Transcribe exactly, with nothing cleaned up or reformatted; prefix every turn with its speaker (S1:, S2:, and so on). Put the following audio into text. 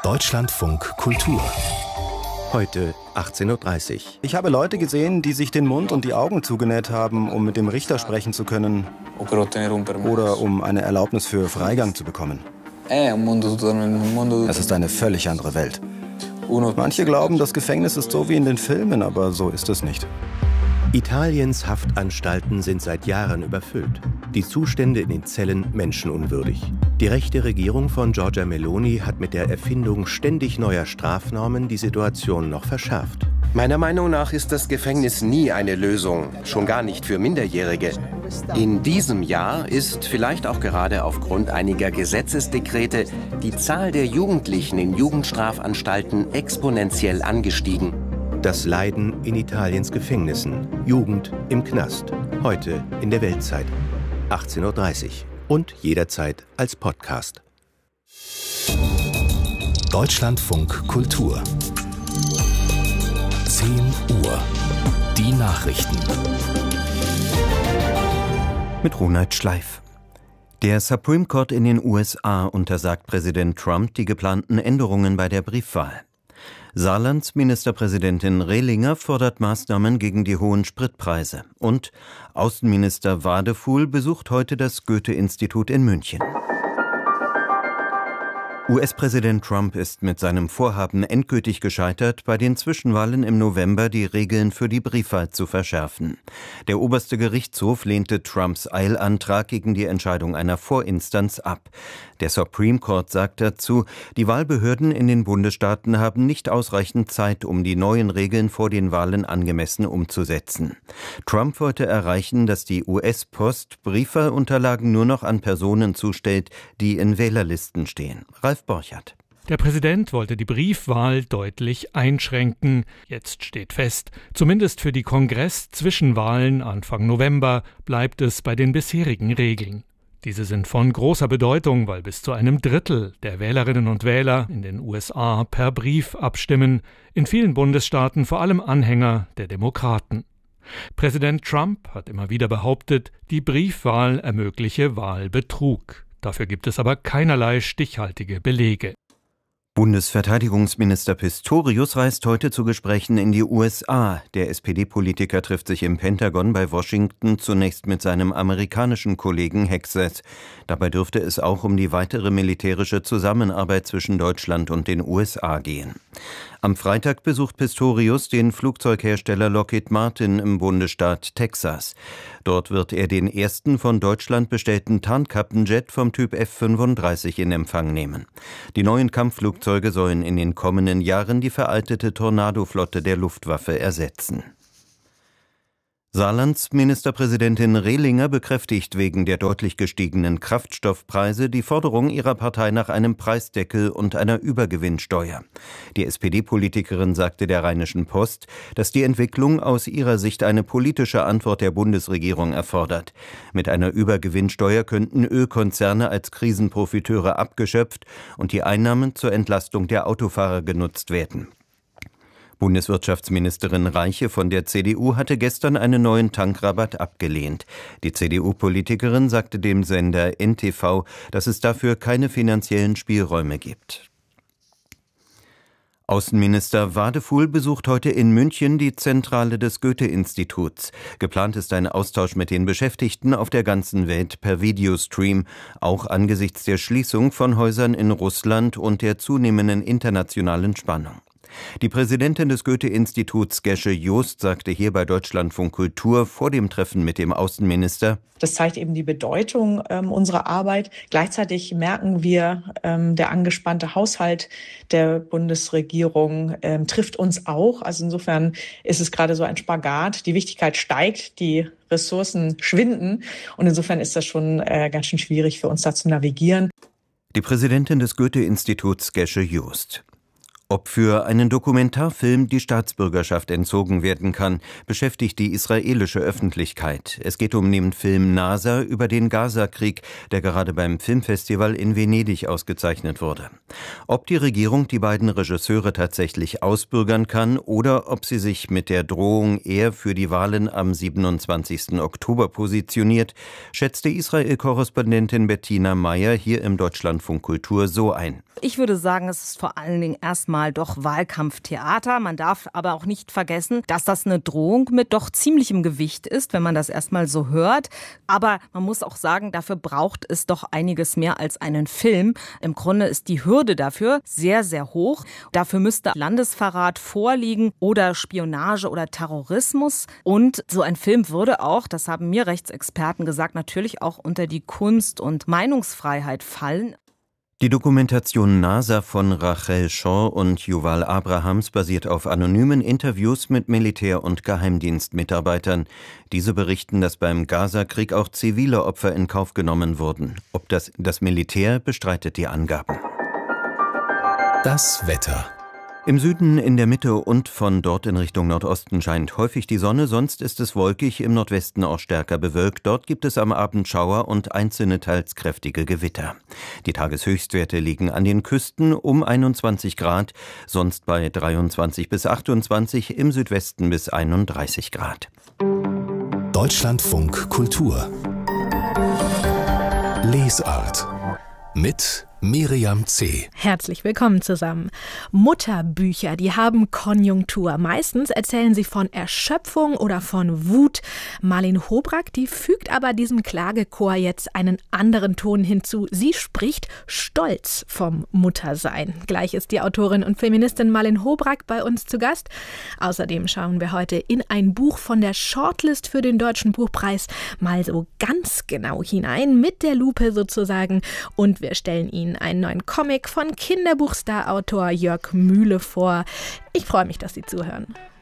S1: Deutschlandfunk Kultur. Heute achtzehn Uhr dreißig.
S2: Ich habe Leute gesehen, die sich den Mund und die Augen zugenäht haben, um mit dem Richter sprechen zu können oder um eine Erlaubnis für Freigang zu bekommen. Es ist eine völlig andere Welt. Manche glauben, das Gefängnis ist so wie in den Filmen, aber so ist es nicht.
S1: Italiens Haftanstalten sind seit Jahren überfüllt. Die Zustände in den Zellen menschenunwürdig. Die rechte Regierung von Giorgia Meloni hat mit der Erfindung ständig neuer Strafnormen die Situation noch verschärft.
S3: Meiner Meinung nach ist das Gefängnis nie eine Lösung, schon gar nicht für Minderjährige. In diesem Jahr ist, vielleicht auch gerade aufgrund einiger Gesetzesdekrete, die Zahl der Jugendlichen in Jugendstrafanstalten exponentiell angestiegen.
S1: Das Leiden in Italiens Gefängnissen. Jugend im Knast. Heute in der Weltzeit. achtzehn Uhr dreißig. Und jederzeit als Podcast.
S4: Deutschlandfunk Kultur. zehn Uhr. Die Nachrichten.
S5: Mit Ronald Schleif. Der Supreme Court in den U S A untersagt Präsident Trump die geplanten Änderungen bei der Briefwahl. Saarlands Ministerpräsidentin Rehlinger fordert Maßnahmen gegen die hohen Spritpreise. Und Außenminister Wadefuhl besucht heute das Goethe-Institut in München. U S-Präsident Trump ist mit seinem Vorhaben endgültig gescheitert, bei den Zwischenwahlen im November die Regeln für die Briefwahl zu verschärfen. Der oberste Gerichtshof lehnte Trumps Eilantrag gegen die Entscheidung einer Vorinstanz ab. Der Supreme Court sagt dazu, die Wahlbehörden in den Bundesstaaten haben nicht ausreichend Zeit, um die neuen Regeln vor den Wahlen angemessen umzusetzen. Trump wollte erreichen, dass die U S-Post Briefwahlunterlagen nur noch an Personen zustellt, die in Wählerlisten stehen. Ralf Borchert.
S6: Der Präsident wollte die Briefwahl deutlich einschränken. Jetzt steht fest, zumindest für die Kongress-Zwischenwahlen Anfang November bleibt es bei den bisherigen Regeln. Diese sind von großer Bedeutung, weil bis zu einem Drittel der Wählerinnen und Wähler in den U S A per Brief abstimmen, in vielen Bundesstaaten vor allem Anhänger der Demokraten. Präsident Trump hat immer wieder behauptet, die Briefwahl ermögliche Wahlbetrug. Dafür gibt es aber keinerlei stichhaltige Belege.
S5: Bundesverteidigungsminister Pistorius reist heute zu Gesprächen in die U S A. Der S P D-Politiker trifft sich im Pentagon bei Washington zunächst mit seinem amerikanischen Kollegen Hegseth. Dabei dürfte es auch um die weitere militärische Zusammenarbeit zwischen Deutschland und den U S A gehen. Am Freitag besucht Pistorius den Flugzeughersteller Lockheed Martin im Bundesstaat Texas. Dort wird er den ersten von Deutschland bestellten Tarnkappenjet vom Typ F fünfunddreißig in Empfang nehmen. Die neuen Kampfflugzeuge sollen in den kommenden Jahren die veraltete Tornado-Flotte der Luftwaffe ersetzen. Saarlands Ministerpräsidentin Rehlinger bekräftigt wegen der deutlich gestiegenen Kraftstoffpreise die Forderung ihrer Partei nach einem Preisdeckel und einer Übergewinnsteuer. Die S P D-Politikerin sagte der Rheinischen Post, dass die Entwicklung aus ihrer Sicht eine politische Antwort der Bundesregierung erfordert. Mit einer Übergewinnsteuer könnten Ölkonzerne als Krisenprofiteure abgeschöpft und die Einnahmen zur Entlastung der Autofahrer genutzt werden. Bundeswirtschaftsministerin Reiche von der C D U hatte gestern einen neuen Tankrabatt abgelehnt. Die C D U-Politikerin sagte dem Sender N T V, dass es dafür keine finanziellen Spielräume gibt. Außenminister Wadefuhl besucht heute in München die Zentrale des Goethe-Instituts. Geplant ist ein Austausch mit den Beschäftigten auf der ganzen Welt per Videostream, auch angesichts der Schließung von Häusern in Russland und der zunehmenden internationalen Spannung. Die Präsidentin des Goethe-Instituts, Gesche Joost, sagte hier bei Deutschlandfunk Kultur vor dem Treffen mit dem Außenminister:
S7: Das zeigt eben die Bedeutung ähm, unserer Arbeit. Gleichzeitig merken wir, ähm, der angespannte Haushalt der Bundesregierung ähm, trifft uns auch. Also insofern ist es gerade so ein Spagat. Die Wichtigkeit steigt, die Ressourcen schwinden. Und insofern ist das schon äh, ganz schön schwierig für uns da zu navigieren.
S5: Die Präsidentin des Goethe-Instituts, Gesche Joost. Ob für einen Dokumentarfilm die Staatsbürgerschaft entzogen werden kann, beschäftigt die israelische Öffentlichkeit. Es geht um den Film Nasa über den Gaza-Krieg, der gerade beim Filmfestival in Venedig ausgezeichnet wurde. Ob die Regierung die beiden Regisseure tatsächlich ausbürgern kann oder ob sie sich mit der Drohung eher für die Wahlen am siebenundzwanzigsten Oktober positioniert, schätzte Israel-Korrespondentin Bettina Meyer hier im Deutschlandfunk Kultur so ein.
S8: Ich würde sagen, es ist vor allen Dingen erstmal doch Wahlkampftheater. Man darf aber auch nicht vergessen, dass das eine Drohung mit doch ziemlichem Gewicht ist, wenn man das erstmal so hört. Aber man muss auch sagen, dafür braucht es doch einiges mehr als einen Film. Im Grunde ist die Hürde dafür sehr, sehr hoch. Dafür müsste Landesverrat vorliegen oder Spionage oder Terrorismus. Und so ein Film würde auch, das haben mir Rechtsexperten gesagt, natürlich auch unter die Kunst- und Meinungsfreiheit fallen.
S5: Die Dokumentation Nasa von Rachel Shaw und Yuval Abrahams basiert auf anonymen Interviews mit Militär- und Geheimdienstmitarbeitern. Diese berichten, dass beim Gaza-Krieg auch zivile Opfer in Kauf genommen wurden. Ob das, das Militär bestreitet die Angaben.
S4: Das Wetter.
S5: Im Süden, in der Mitte und von dort in Richtung Nordosten scheint häufig die Sonne, sonst ist es wolkig, im Nordwesten auch stärker bewölkt. Dort gibt es am Abend Schauer und einzelne teils kräftige Gewitter. Die Tageshöchstwerte liegen an den Küsten um einundzwanzig Grad, sonst bei dreiundzwanzig bis achtundzwanzig, im Südwesten bis einunddreißig Grad.
S4: Deutschlandfunk Kultur. Lesart mit Miriam C.
S9: Herzlich willkommen zusammen. Mutterbücher, die haben Konjunktur. Meistens erzählen sie von Erschöpfung oder von Wut. Marlene Hobrack, die fügt aber diesem Klagechor jetzt einen anderen Ton hinzu. Sie spricht stolz vom Muttersein. Gleich ist die Autorin und Feministin Marlene Hobrack bei uns zu Gast. Außerdem schauen wir heute in ein Buch von der Shortlist für den Deutschen Buchpreis mal so ganz genau hinein, mit der Lupe sozusagen. Und wir stellen Ihnen einen neuen Comic von Kinderbuchstar-Autor Jörg Mühle vor. Ich freue mich, dass Sie zuhören.